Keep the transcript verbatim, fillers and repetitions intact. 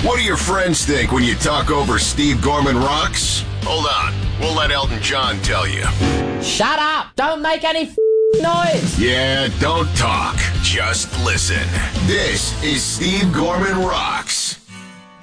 What do your friends think when you talk over Steve Gorman Rocks? Hold on. We'll let Elton John tell you. Shut up! Don't make any f- noise! Yeah, don't talk. Just listen. This is Steve Gorman Rocks.